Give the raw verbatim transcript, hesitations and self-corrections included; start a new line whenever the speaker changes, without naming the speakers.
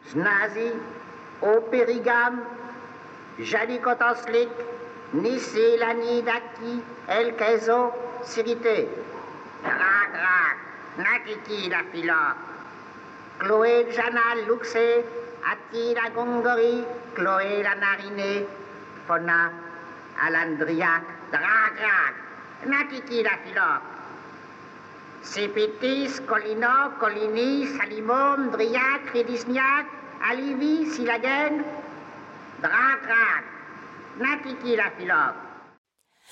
Znazi, au Périgame, Jalikotoslik, Nissé, Lani, Daki, El Kezo, Sirité. Drak, drak, Nakiki, la philo. Chloé, Janal, Luxé, Ati, la Gongori, Chloé, la Narinée, Fona, Alandriac, Drak, drak, Nakiki, la philo. Sipitis, Colino, Colini, Salimon, Driac, Ridisniac, Alivi, Silagen, Drak, drak, Nakiki, la philo.